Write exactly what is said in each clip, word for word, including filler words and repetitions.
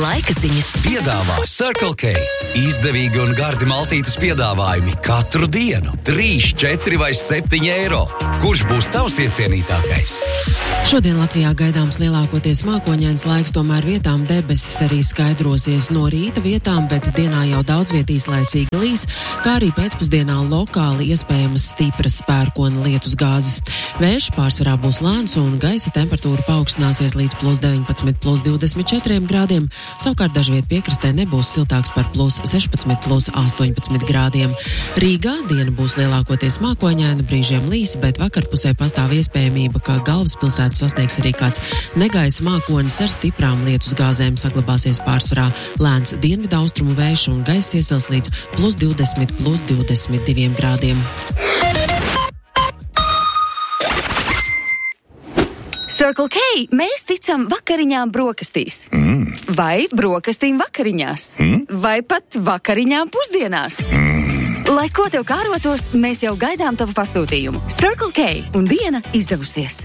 Laika ziņas piedāvā Circle K. Izdevīgi un gardi maltītes piedāvājumi katru dienu. trīs, četri vai septiņi eiro. Kurš būs tavs iecienītākais? Šodien Latvijā gaidāms lielākoties mākoņains laiks, tomēr vietām debesis arī skaidrosies no rīta vietām, bet dienā jau daudz viet īslaicīgi līs, kā arī pēcpusdienā lokāli iespējamas stipras pērkona lietus gāzes. Vējš pārsvarā būs lēns un gaisa temperatūra paaugstināsies līdz plus deviņpadsmit, plus divdesmit četriem grādiem. Savukārt dažviet piekrastē nebūs siltāks par plus sešpadsmit, plus astoņpadsmit grādiem. Rīgā diena būs lielākoties mākoņaina, brīžiem līs, bet vakarpusē pastāv iespējamība, ka galvaspilsētu sasteigs arī kāds negaisa mākonis ar stiprām lietus gāzēm. Saglabāsies pārsvarā lēns dienvidu austrumu vējš un gaiss iesils līdz plus divdesmit, plus divdesmit diviem grādiem. Circle K, mēs ticam vakariņām brokastīs. Mm. Vai brokastīm vakariņās. Mm. Vai pat vakariņām pusdienās. Mm. Lai ko tev kārotos, mēs jau gaidām tavu pasūtījumu. Circle K un diena izdevusies.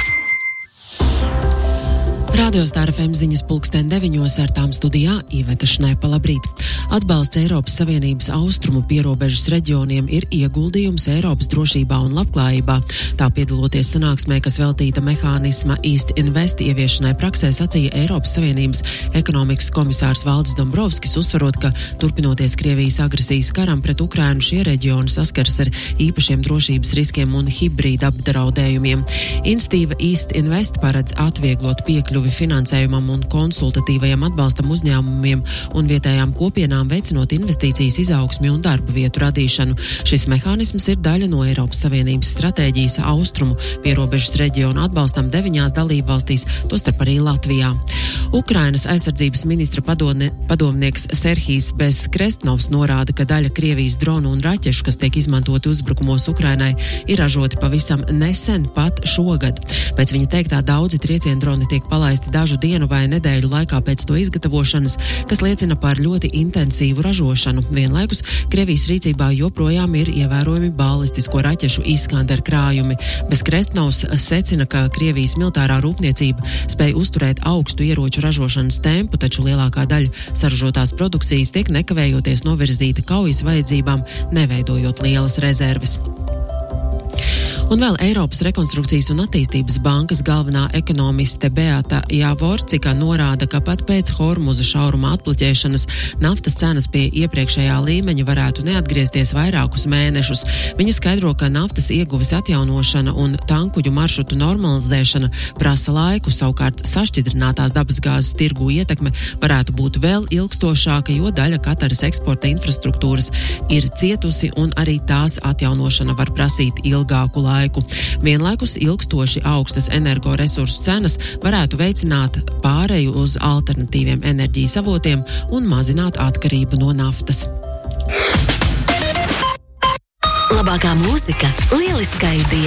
Radio Star F M ziņas pulksten deviņos ar tām studijā Iveta Šnaipa, labrīt. Atbalsts Eiropas Savienības austrumu pierobežas reģioniem ir ieguldījums Eiropas drošībā un labklājībā. Tā piedaloties sanāksmē, kas veltīta mehānisma East Invest ieviešanai praksē, sacīja Eiropas Savienības ekonomikas komisārs Valdis Dombrovskis, uzsverot, ka turpinoties Krievijas agresijas karam pret Ukrainu, šie reģioni saskars ar īpašiem drošības riskiem un hibrīda apdraudējumiem. Institīva East Invest paredz atvieglot piekļuvi finansējumam un konsultatīvajam atbalstam uzņēmumiem un vietējām kopienām, veicinot investīcijas, izaugsmi un darba vietu radīšanu. Šis mehānisms ir daļa no Eiropas Savienības stratēģijas austrumu pierobežas reģionu atbalstam deviņās dalībvalstīs, tostarp arī Latvijā. Ukrainas aizsardzības ministra padone, padomnieks Serhijs Bezkrestnovs norāda, ka daļa Krievijas dronu un raķešu, kas tiek izmantoti uzbrukumos Ukrainai, ir ražoti pavisam nesen, pat šogad. Pēc viņa teiktā daudzi triecienu droni tiek palaisti dažu dienu vai nedēļu laikā pēc to izgatavošanas, kas liecina par ļoti intensīvu ražošanu. Vienlaikus Krievijas rīcībā joprojām ir ievērojami balistisko raķešu Iskander krājumi. Bezkrestnovs secina, ka Krievijas militārā rūpniecība spēj uzturēt augstu ieroču ražošanas tempu, taču lielākā daļa saražotās produkcijas tiek nekavējoties novirzīta kaujas vajadzībām, neveidojot lielas rezerves. Un vēl Eiropas rekonstrukcijas un attīstības bankas galvenā ekonomiste Beata Javorcika norāda, ka pat pēc Hormuza šauruma atbloķēšanas naftas cenas pie iepriekšējā līmeņa varētu neatgriezties vairākus mēnešus. Viņa skaidro, ka naftas ieguves atjaunošana un tankuģu maršrutu normalizēšana prasa laiku, savukārt sašķidrinātās dabasgāzes tirgu ietekme varētu būt vēl ilgstošāka, jo daļa Kataras eksporta infrastruktūras ir cietusi un arī tās atjaunošana var prasīt ilgāku laiku. Vienlaikus ilgstoši augstas energoresursu cenas varētu veicināt pāreju uz alternatīviem enerģijas avotiem un mazināt atkarību no naftas. Labākā mūzika, lieliskai diena.